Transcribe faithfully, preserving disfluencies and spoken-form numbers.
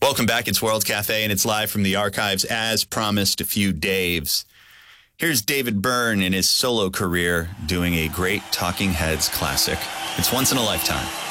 Welcome back. It's World Cafe, and it's live from the archives. As promised, a few Daves. Here's David Byrne in his solo career doing a great Talking Heads classic. It's Once in a Lifetime.